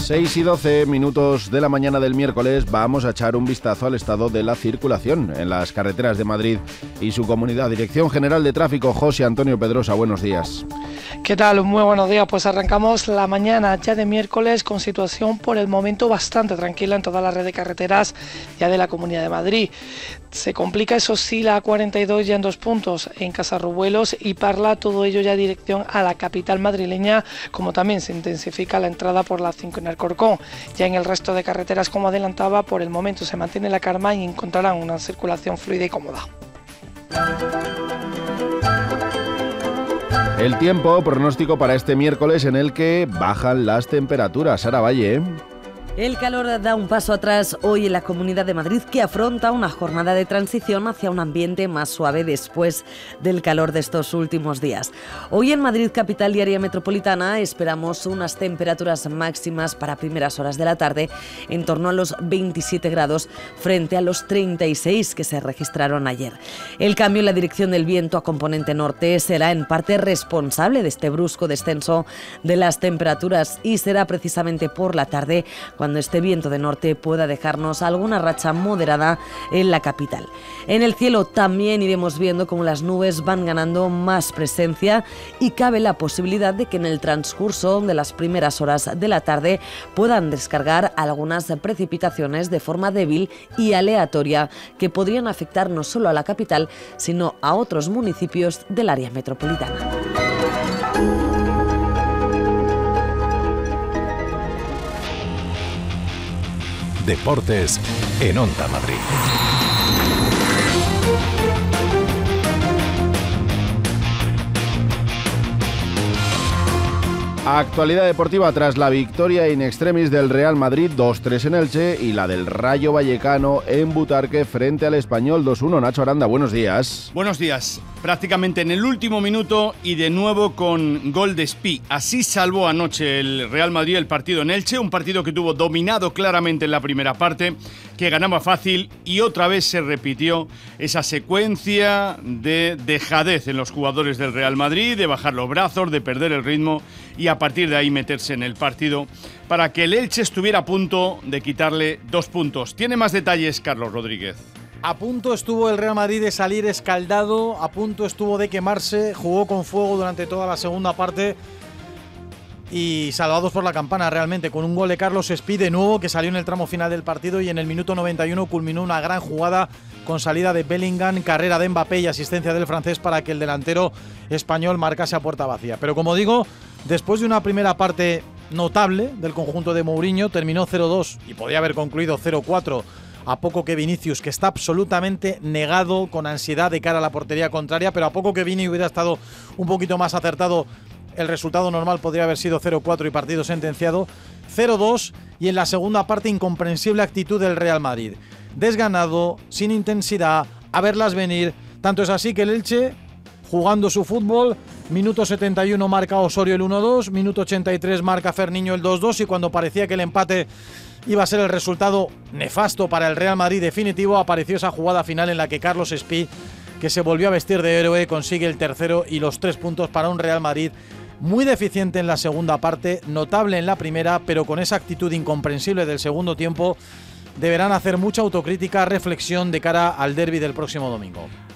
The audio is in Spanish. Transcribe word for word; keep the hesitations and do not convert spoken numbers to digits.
seis y doce minutos de la mañana del miércoles vamos a echar un vistazo al estado de la circulación en las carreteras de Madrid y su comunidad. Dirección General de Tráfico, José Antonio Pedrosa, buenos días. ¿Qué tal? Muy buenos días. Pues arrancamos la mañana ya de miércoles con situación por el momento bastante tranquila en toda la red de carreteras ya de la Comunidad de Madrid. Se complica, eso sí, la A cuarenta y dos ya en dos puntos, en Casarrubuelos y Parla, todo ello ya dirección a la capital madrileña, como también se intensifica la entrada por la cinco en Alcorcón. Ya en el resto de carreteras, como adelantaba, por el momento se mantiene la calma y encontrarán una circulación fluida y cómoda. El tiempo, pronóstico para este miércoles en el que bajan las temperaturas. Sara Valle. El calor da un paso atrás hoy en la Comunidad de Madrid, que afronta una jornada de transición hacia un ambiente más suave después del calor de estos últimos días. Hoy en Madrid, capital y área metropolitana, esperamos unas temperaturas máximas para primeras horas de la tarde en torno a los veintisiete grados frente a los treinta y seis que se registraron ayer. El cambio en la dirección del viento a componente norte será en parte responsable de este brusco descenso de las temperaturas y será precisamente por la tarde cuando cuando este viento de norte pueda dejarnos alguna racha moderada en la capital. En el cielo también iremos viendo cómo las nubes van ganando más presencia y cabe la posibilidad de que en el transcurso de las primeras horas de la tarde puedan descargar algunas precipitaciones de forma débil y aleatoria que podrían afectar no solo a la capital, sino a otros municipios del área metropolitana. Deportes en Onda Madrid. Actualidad deportiva tras la victoria in extremis del Real Madrid dos tres en Elche y la del Rayo Vallecano en Butarque frente al Español dos uno. Nacho Aranda, buenos días. Buenos días. Prácticamente en el último minuto y de nuevo con gol de Espí. Así salvó anoche el Real Madrid el partido en Elche, un partido que tuvo dominado claramente en la primera parte, que ganaba fácil y otra vez se repitió esa secuencia de dejadez en los jugadores del Real Madrid, de bajar los brazos, de perder el ritmo y a partir de ahí meterse en el partido para que el Elche estuviera a punto de quitarle dos puntos. Tiene más detalles Carlos Rodríguez. A punto estuvo el Real Madrid de salir escaldado, a punto estuvo de quemarse, jugó con fuego durante toda la segunda parte y salvados por la campana realmente, con un gol de Carlos Espí de nuevo que salió en el tramo final del partido y en el minuto noventa y uno culminó una gran jugada con salida de Bellingham, carrera de Mbappé y asistencia del francés para que el delantero español marcase a puerta vacía. Pero como digo, después de una primera parte notable del conjunto de Mourinho, terminó cero dos y podía haber concluido cero cuatro a poco que Vinicius, que está absolutamente negado con ansiedad de cara a la portería contraria, pero a poco que Vini hubiera estado un poquito más acertado, el resultado normal podría haber sido cero cuatro y partido sentenciado. Cero dos y en la segunda parte incomprensible actitud del Real Madrid. Desganado, sin intensidad, a verlas venir. Tanto es así que el Elche, jugando su fútbol, minuto setenta y uno marca Osorio el uno dos, minuto ochenta y tres marca Ferniño el dos dos y cuando parecía que el empate iba a ser el resultado nefasto para el Real Madrid definitivo, apareció esa jugada final en la que Carlos Espí, que se volvió a vestir de héroe, consigue el tercero y los tres puntos para un Real Madrid muy deficiente en la segunda parte, notable en la primera, pero con esa actitud incomprensible del segundo tiempo. Deberán hacer mucha autocrítica, reflexión de cara al derbi del próximo domingo.